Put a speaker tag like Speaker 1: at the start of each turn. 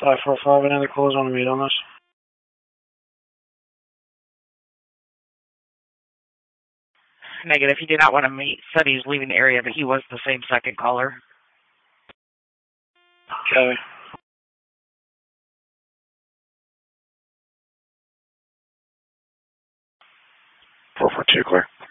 Speaker 1: 545, any other calls on the meet on this?
Speaker 2: Negative. He did not want to meet. Said he was leaving the area, but he was the same second caller.
Speaker 1: Kelly. 442, clear.